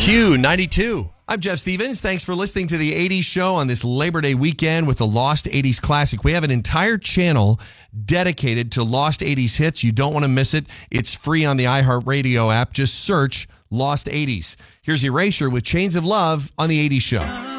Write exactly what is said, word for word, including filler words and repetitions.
Q ninety-two. I'm Jeff Stevens. Thanks for listening to the eighties show on this Labor Day weekend with the Lost eighties Classic. We have an entire channel dedicated to Lost eighties hits. You don't want to miss it. It's free on the iHeartRadio app. Just search Lost eighties. Here's Erasure with Chains of Love on the eighties show.